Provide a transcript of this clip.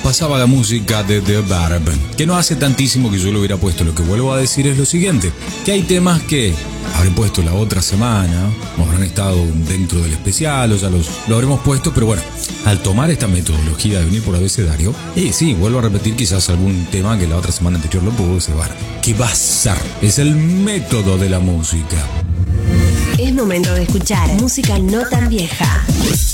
pasaba la música de The Barb, que no hace tantísimo que yo lo hubiera puesto. Lo que vuelvo a decir es lo siguiente, que hay temas que habré puesto la otra semana, o habrán estado dentro del especial, o ya lo habremos puesto, pero bueno, al tomar esta metodología de venir por abecedario, y sí, vuelvo a repetir quizás algún tema que la otra semana anterior lo puse, bueno, ¿qué va a ser? Es el método de la música. Es momento de escuchar música no tan vieja.